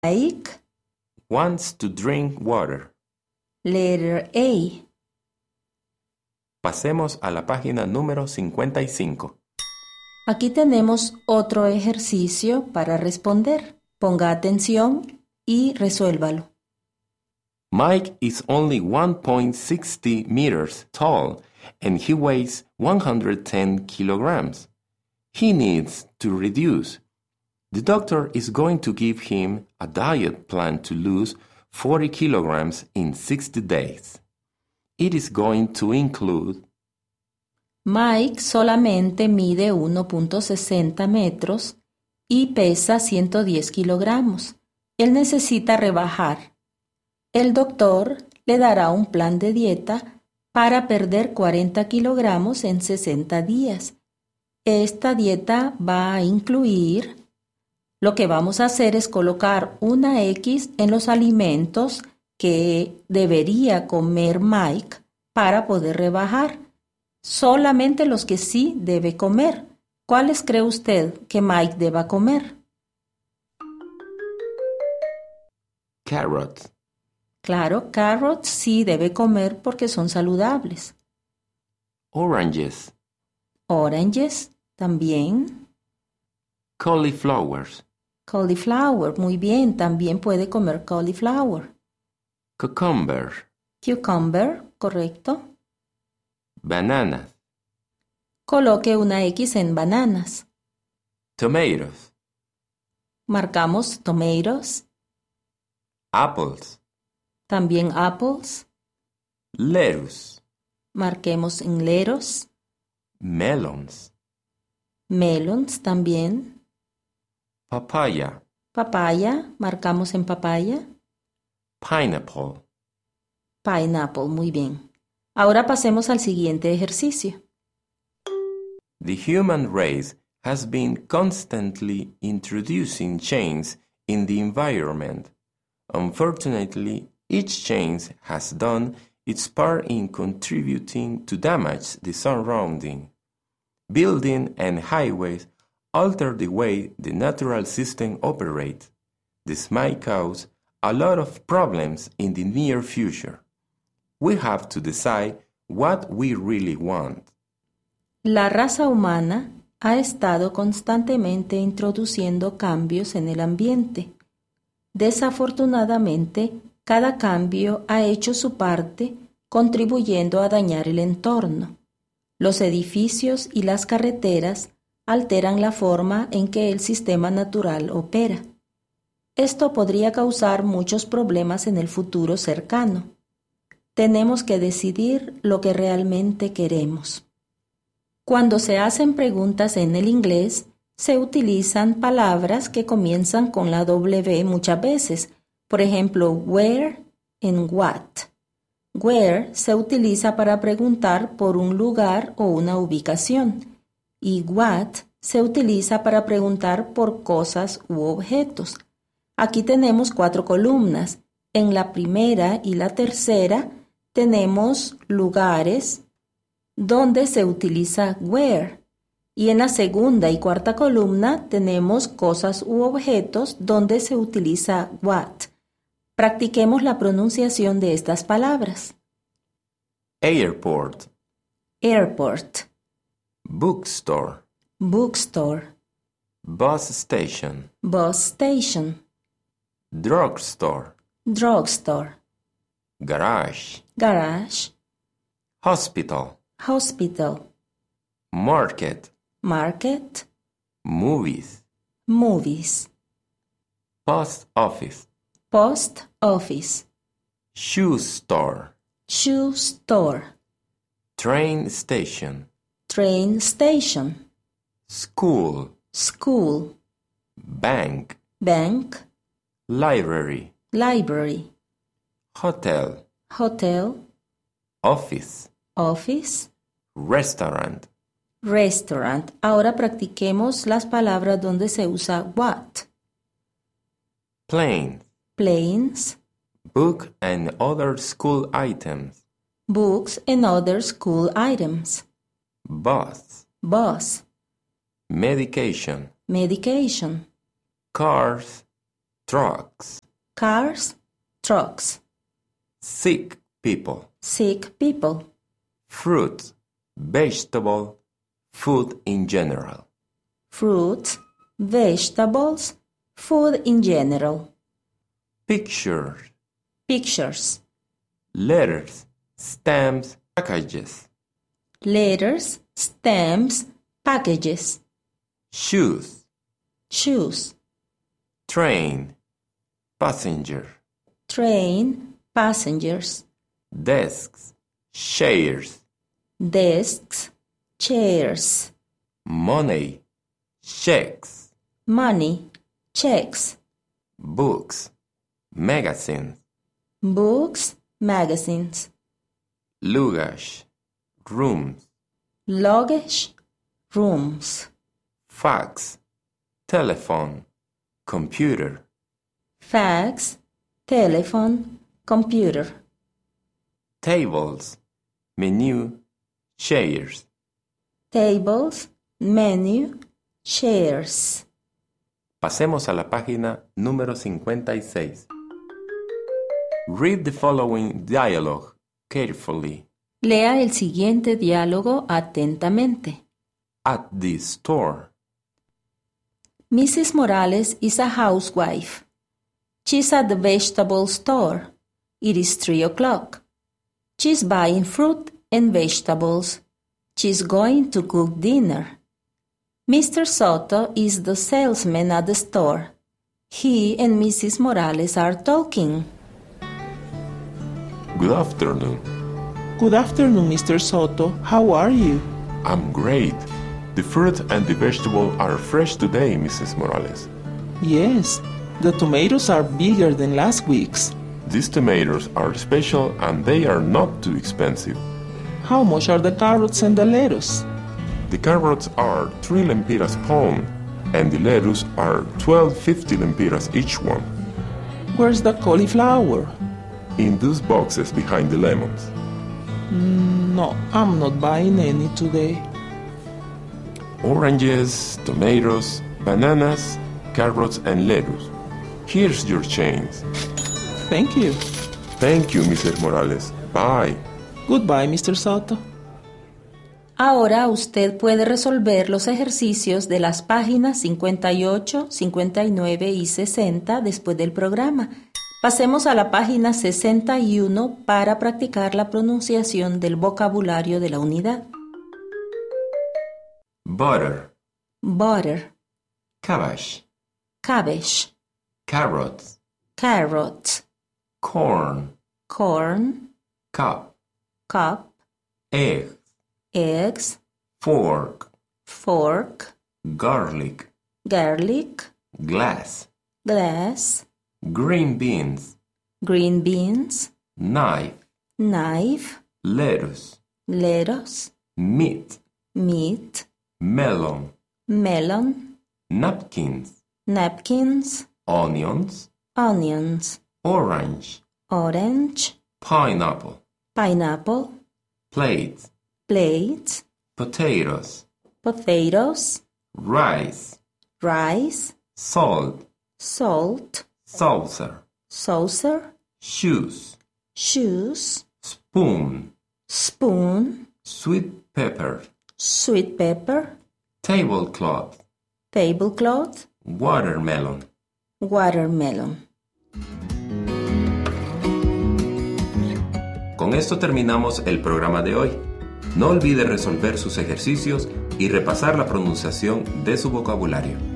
Mike. Wants to drink water. Letter A. Pasemos a la página número 55. Aquí tenemos otro ejercicio para responder. Ponga atención y resuélvalo. Mike is only 1.60 meters tall and he weighs 110 kilograms. He needs to reduce. The doctor is going to give him a diet plan to lose 40 kilograms in 60 days. It is going to include. Mike solamente mide 1.60 metros y pesa 110 kilogramos. Él necesita rebajar. El doctor le dará un plan de dieta para perder 40 kilogramos en 60 días. Esta dieta va a incluir. Lo que vamos a hacer es colocar una X en los alimentos que debería comer Mike para poder rebajar. Solamente los que sí debe comer. ¿Cuáles cree usted que Mike deba comer? Carrots. Claro, carrots sí debe comer porque son saludables. Oranges. Oranges también. Cauliflowers. Cauliflower, muy bien, también puede comer cauliflower. Cucumber. Cucumber, correcto. Bananas. Coloque una X en bananas. Tomatoes. Marcamos tomatoes. Apples. También apples. Lettuce. Marquemos en leros. Melons. Melons también. Papaya. Papaya, marcamos en papaya. Pineapple. Pineapple, muy bien. Ahora pasemos al siguiente ejercicio. The human race has been constantly introducing change in the environment. Unfortunately, each change has done its part in contributing to damage the surrounding. Buildings and highways alter the way the natural system operates. This might cause a lot of problems in the near future. We have to decide what we really want. La raza humana ha estado constantemente introduciendo cambios en el ambiente. Desafortunadamente, cada cambio ha hecho su parte, contribuyendo a dañar el entorno. Los edificios y las carreteras alteran la forma en que el sistema natural opera. Esto podría causar muchos problemas en el futuro cercano. Tenemos que decidir lo que realmente queremos. Cuando se hacen preguntas en el inglés, se utilizan palabras que comienzan con la W muchas veces. Por ejemplo, where and what. Where se utiliza para preguntar por un lugar o una ubicación. Y what se utiliza para preguntar por cosas u objetos. Aquí tenemos 4 columnas. En la primera y la tercera tenemos lugares donde se utiliza where. Y en la segunda y cuarta columna tenemos cosas u objetos donde se utiliza what. Practiquemos la pronunciación de estas palabras. Airport. Airport. Bookstore. Bookstore. Bus station. Bus station. Drugstore. Drugstore. Garage. Garage. Hospital. Hospital. Market. Market. Movies. Movies. Post office. Post office. Shoe store. Shoe store. Train station. Train station. School. School. Bank. Bank. Library. Library. Hotel. Hotel. Office. Office. Restaurant. Restaurant. Ahora practiquemos las palabras donde se usa what. Plane. Planes. Book and other school items. Books and other school items. Bus. Bus. Medication. Medication. Cars. trucks, cars, trucks, sick people, sick people, fruit, vegetable, food in general, fruits, vegetables, food in general, pictures, pictures, letters, stamps, packages, letters, stamps, packages, shoes, shoes, train, passenger, train, passengers, desks, chairs, desks, chairs, money, checks, money, checks, books, magazines, books, magazines, luggage, rooms, luggage, rooms, fax, telephone, computer, fax, telephone, computer, tables, menu, chairs. tables, menu, chairs. Pasemos a la página número 56. Read the following dialogue carefully. Lea el siguiente diálogo atentamente. At the store. Mrs. Morales is a housewife. She's at the vegetable store. It is 3 o'clock. She's buying fruit and vegetables. She's going to cook dinner. Mr. Soto is the salesman at the store. He and Mrs. Morales are talking. Good afternoon. Good afternoon, Mr. Soto. How are you? I'm great. The fruit and the vegetable are fresh today, Mrs. Morales. Yes, the tomatoes are bigger than last week's. These tomatoes are special and they are not too expensive. How much are the carrots and the lettuce? The carrots are 3 lempiras pound and the lettuce are 12.50 lempiras each one. Where's the cauliflower? In those boxes behind the lemons. No, I'm not buying any today. Oranges, tomatoes, bananas, carrots and lettuce. Here's your change. Thank you. Thank you, Mrs. Morales. Bye. Goodbye, Mr. Soto. Ahora usted puede resolver los ejercicios de las páginas 58, 59 y 60 después del programa. Pasemos a la página 61 para practicar la pronunciación del vocabulario de la unidad. Butter, Butter, cabbage, cabbage, carrots, carrot, corn, corn, cup, cup, egg, eggs, fork, fork, garlic, garlic, glass, glass, green beans, green beans, knife, knife, lettuce, lettuce, meat, meat, melon, melon, napkins, napkins, onions, onions, orange, orange, pineapple, pineapple, plate, plates, potatoes, potatoes, rice, rice, salt, salt, saucer, saucer, shoes, shoes, spoon, spoon, sweet pepper, sweet pepper, tablecloth, tablecloth, watermelon. watermelon. Con esto terminamos el programa de hoy. No olvide resolver sus ejercicios y repasar la pronunciación de su vocabulario.